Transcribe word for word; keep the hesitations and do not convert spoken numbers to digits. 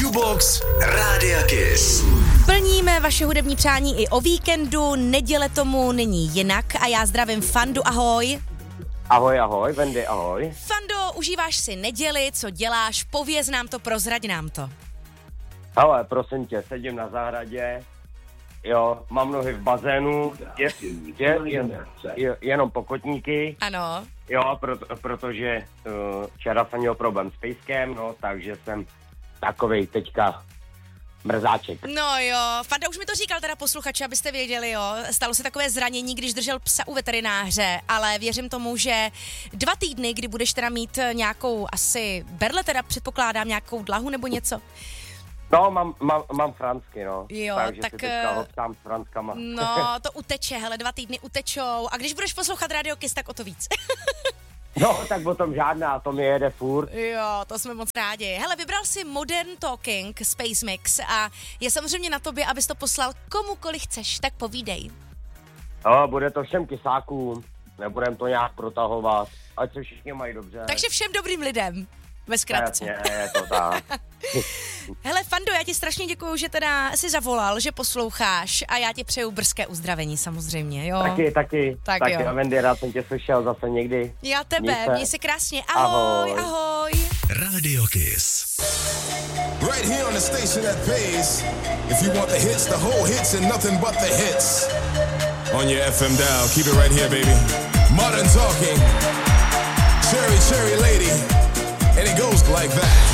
Jukebox Rádia Kiss. Plníme vaše hudební přání i o víkendu, neděle tomu není jinak a já zdravím Fandu, ahoj. Ahoj, ahoj, Vendy, ahoj. Fando, užíváš si neděli, co děláš, pověz nám to, prozrať nám to. Hele, prosím tě, sedím na zahradě, jo, mám nohy v bazénu, je, je, je, je, jenom pokotníky. Ano. Jo, proto, protože uh, včera jsem měl problém s pejskem, no, takže jsem takovej teďka mrzáček. No jo, Fanda už mi to říkal teda posluchači, abyste věděli, jo, stalo se takové zranění, když držel psa u veterináře, ale věřím tomu, že dva týdny, kdy budeš teda mít nějakou asi berle, teda předpokládám nějakou dlahu nebo něco. No, mám, mám, mám fransky, no. Jo, takže tak... si teďka hoptám s franskama. No, to uteče, hele, dva týdny utečou a když budeš poslouchat Radio Kiss, tak o to víc. No, tak o tom žádná, to mi jede furt. Jo, to jsme moc rádi. Hele, vybral si Modern Talking Space Mix a je samozřejmě na tobě, abys to poslal komukoliv chceš, tak povídej. No, bude to všem kysákům, nebudem to nějak protahovat, ať se všichni mají dobře. Takže všem dobrým lidem, ve zkratce. Jasně, je to tak. Hele, Fando, já ti strašně děkuju, že teda si zavolal, že posloucháš a já ti přeju brzké uzdravení samozřejmě, jo? Taky, taky, tak taky. Jo. A Vendy, rád jsem tě slyšel zase někdy. Já tebe, Měj se. měj se krásně, ahoj, ahoj. ahoj. Radio Kiss. Right here on the station that pays. If you want the hits, the whole hits and nothing but the hits. On your F M dial, keep it right here, baby. Modern Talking. Cherry, cherry lady. And it goes like that.